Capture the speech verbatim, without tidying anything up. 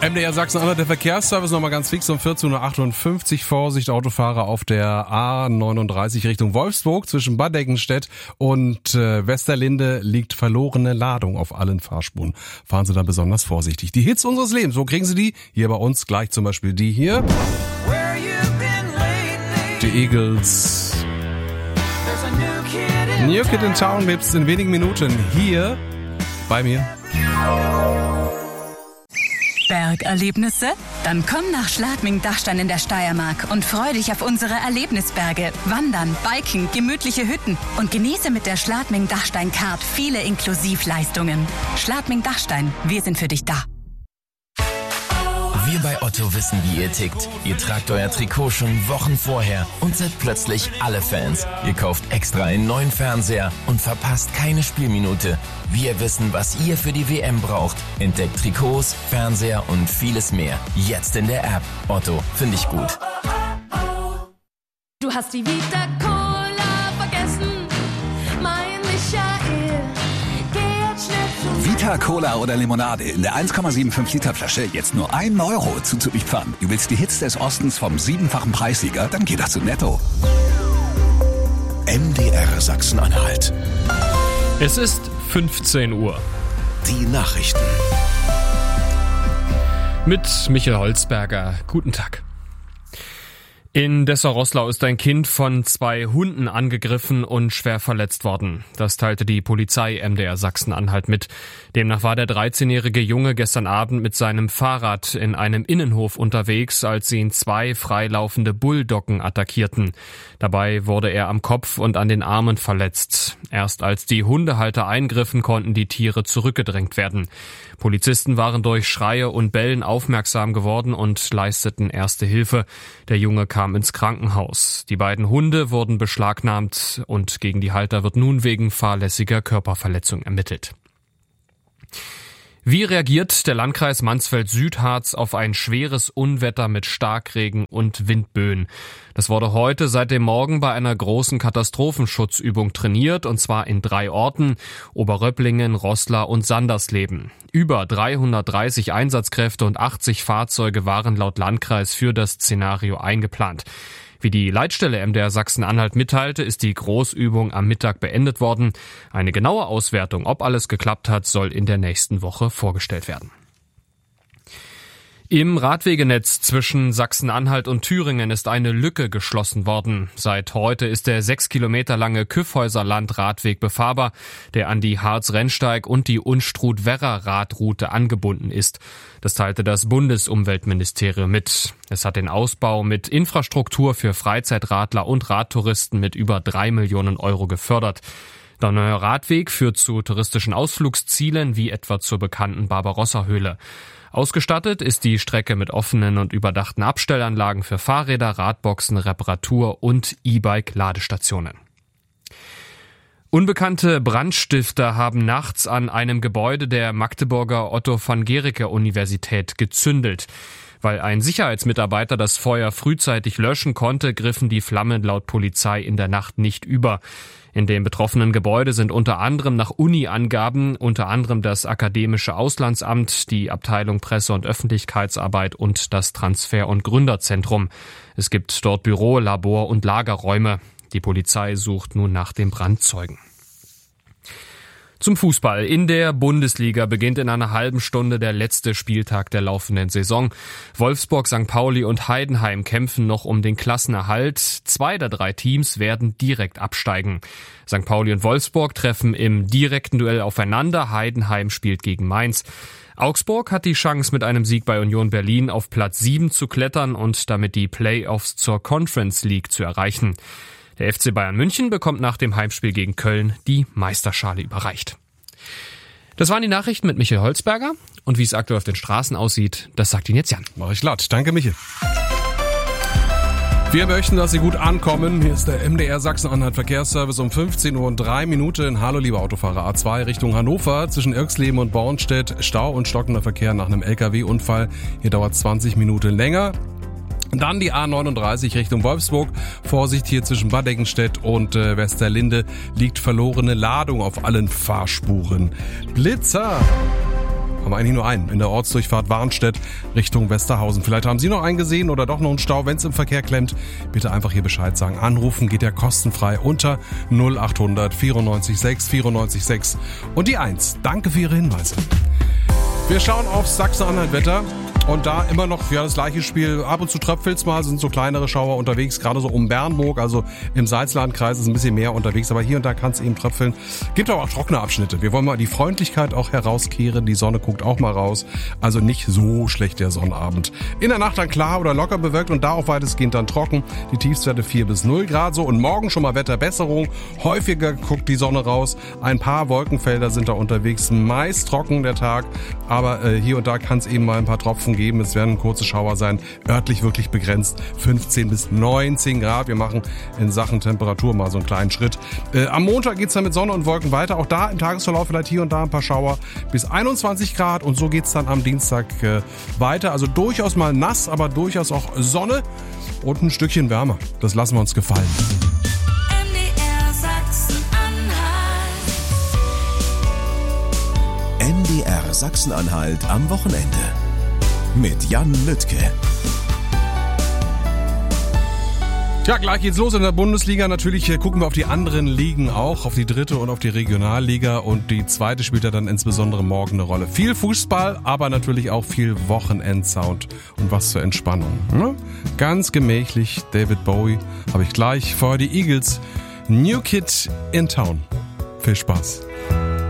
M D R Sachsen-Anhalt, der Verkehrsservice nochmal ganz fix um vierzehn Uhr achtundfünfzig. Vorsicht, Autofahrer auf der A neununddreißig Richtung Wolfsburg zwischen Bad Eggenstedt und äh, Westerlinde liegt verlorene Ladung auf allen Fahrspuren. Fahren Sie da besonders vorsichtig. Die Hits unseres Lebens, wo kriegen Sie die? Hier bei uns gleich zum Beispiel die hier. Die Eagles. New Kid in Town gibt's in wenigen Minuten hier bei mir. Bergerlebnisse? Dann komm nach Schladming-Dachstein in der Steiermark und freu dich auf unsere Erlebnisberge, Wandern, Biken, gemütliche Hütten und genieße mit der Schladming-Dachstein-Card viele Inklusivleistungen. Schladming-Dachstein, wir sind für dich da. Wir bei Otto wissen, wie ihr tickt. Ihr tragt euer Trikot schon Wochen vorher und seid plötzlich alle Fans. Ihr kauft extra einen neuen Fernseher und verpasst keine Spielminute. Wir wissen, was ihr für die W M braucht. Entdeckt Trikots, Fernseher und vieles mehr. Jetzt in der App. Otto, finde ich gut. Du hast die Vita Cola vergessen, mein Michael. Geh jetzt schnell zu Vita Cola oder Limonade in der eins Komma fünfundsiebzig Liter Flasche jetzt nur ein Euro zuzulieferern. Du willst die Hits des Ostens vom siebenfachen Preissieger? Dann geh doch zu Netto. M D R Sachsen-Anhalt. Es ist fünfzehn Uhr. Die Nachrichten. Mit Michael Holzberger. Guten Tag. In Dessau-Roßlau ist ein Kind von zwei Hunden angegriffen und schwer verletzt worden. Das teilte die Polizei M D R Sachsen-Anhalt mit. Demnach war der dreizehnjährige Junge gestern Abend mit seinem Fahrrad in einem Innenhof unterwegs, als ihn zwei freilaufende Bulldoggen attackierten. Dabei wurde er am Kopf und an den Armen verletzt. Erst als die Hundehalter eingriffen, konnten die Tiere zurückgedrängt werden. Polizisten waren durch Schreie und Bellen aufmerksam geworden und leisteten erste Hilfe. Der Junge kam ins Krankenhaus. Die beiden Hunde wurden beschlagnahmt und gegen die Halter wird nun wegen fahrlässiger Körperverletzung ermittelt. Wie reagiert der Landkreis Mansfeld-Südharz auf ein schweres Unwetter mit Starkregen und Windböen? Das wurde heute seit dem Morgen bei einer großen Katastrophenschutzübung trainiert, und zwar in drei Orten: Oberröpplingen, Roßla und Sandersleben. Über dreihundertdreißig Einsatzkräfte und achtzig Fahrzeuge waren laut Landkreis für das Szenario eingeplant. Wie die Leitstelle M D R Sachsen-Anhalt mitteilte, ist die Großübung am Mittag beendet worden. Eine genaue Auswertung, ob alles geklappt hat, soll in der nächsten Woche vorgestellt werden. Im Radwegenetz zwischen Sachsen-Anhalt und Thüringen ist eine Lücke geschlossen worden. Seit heute ist der sechs Kilometer lange Kyffhäuser-Land-Radweg befahrbar, der an die Harz-Rennsteig und die Unstrut-Werra-Radroute angebunden ist. Das teilte das Bundesumweltministerium mit. Es hat den Ausbau mit Infrastruktur für Freizeitradler und Radtouristen mit über drei Millionen Euro gefördert. Der neue Radweg führt zu touristischen Ausflugszielen wie etwa zur bekannten Barbarossa-Höhle. Ausgestattet ist die Strecke mit offenen und überdachten Abstellanlagen für Fahrräder, Radboxen, Reparatur und E-Bike-Ladestationen. Unbekannte Brandstifter haben nachts an einem Gebäude der Magdeburger Otto-von-Guericke-Universität gezündelt. Weil ein Sicherheitsmitarbeiter das Feuer frühzeitig löschen konnte, griffen die Flammen laut Polizei in der Nacht nicht über. In dem betroffenen Gebäude sind unter anderem nach Uni-Angaben unter anderem das Akademische Auslandsamt, die Abteilung Presse- und Öffentlichkeitsarbeit und das Transfer- und Gründerzentrum. Es gibt dort Büro-, Labor- und Lagerräume. Die Polizei sucht nun nach dem Brandzeugen. Zum Fußball. In der Bundesliga beginnt in einer halben Stunde der letzte Spieltag der laufenden Saison. Wolfsburg, Sankt Pauli und Heidenheim kämpfen noch um den Klassenerhalt. Zwei der drei Teams werden direkt absteigen. Sankt Pauli und Wolfsburg treffen im direkten Duell aufeinander. Heidenheim spielt gegen Mainz. Augsburg hat die Chance, mit einem Sieg bei Union Berlin auf Platz sieben zu klettern und damit die Playoffs zur Conference League zu erreichen. Der F C Bayern München bekommt nach dem Heimspiel gegen Köln die Meisterschale überreicht. Das waren die Nachrichten mit Michael Holzberger. Und wie es aktuell auf den Straßen aussieht, das sagt Ihnen jetzt Jan. Mach ich glatt. Danke, Michael. Wir möchten, dass Sie gut ankommen. Hier ist der M D R Sachsen-Anhalt Verkehrsservice um fünfzehn Uhr und drei Minuten. Hallo, liebe Autofahrer. A zwei Richtung Hannover zwischen Irxleben und Bornstedt. Stau und stockender Verkehr nach einem L K W-Unfall. Hier dauert zwanzig Minuten länger. Dann die A neununddreißig Richtung Wolfsburg. Vorsicht, hier zwischen Bad Eggenstedt und äh, Westerlinde liegt verlorene Ladung auf allen Fahrspuren. Blitzer! haben wir eigentlich nur einen, in der Ortsdurchfahrt Warnstedt Richtung Westerhausen. Vielleicht haben Sie noch einen gesehen oder doch noch einen Stau. Wenn es im Verkehr klemmt, bitte einfach hier Bescheid sagen. Anrufen geht ja kostenfrei unter null achthundert vierundneunzig sechs vierundneunzig sechs und die eins. Danke für Ihre Hinweise. Wir schauen aufs Sachsen-Anhalt-Wetter. Und da immer noch ja das gleiche Spiel. Ab und zu tröpfelt's mal, sind so kleinere Schauer unterwegs, gerade so um Bernburg, also im Salzlandkreis ist ein bisschen mehr unterwegs, aber hier und da kann es eben tröpfeln. Gibt aber auch trockene Abschnitte. Wir wollen mal die Freundlichkeit auch herauskehren. Die Sonne guckt auch mal raus. Also nicht so schlecht der Sonnabend. In der Nacht dann klar oder locker bewölkt und da auch weitestgehend dann trocken. Die Tiefstwerte vier bis null Grad so und morgen schon mal Wetterbesserung. Häufiger guckt die Sonne raus. Ein paar Wolkenfelder sind da unterwegs. Meist trocken der Tag, aber äh, hier und da kann es eben mal ein paar Tropfen geben. Es werden kurze Schauer sein, örtlich wirklich begrenzt, fünfzehn bis neunzehn Grad. Wir machen in Sachen Temperatur mal so einen kleinen Schritt. Äh, am Montag geht's dann mit Sonne und Wolken weiter. Auch da im Tagesverlauf vielleicht hier und da ein paar Schauer bis einundzwanzig Grad und so geht's dann am Dienstag äh, weiter. Also durchaus mal nass, aber durchaus auch Sonne und ein Stückchen wärmer. Das lassen wir uns gefallen. M D R Sachsen-Anhalt. M D R Sachsen-Anhalt am Wochenende. Mit Jan Lüttke. Ja, gleich geht's los in der Bundesliga. Natürlich gucken wir auf die anderen Ligen auch, auf die dritte und auf die Regionalliga. Und die zweite spielt ja dann insbesondere morgen eine Rolle. Viel Fußball, aber natürlich auch viel Wochenendsound und was für Entspannung. Ne? Ganz gemächlich David Bowie habe ich gleich. Vorher die Eagles. New Kid in Town. Viel Spaß.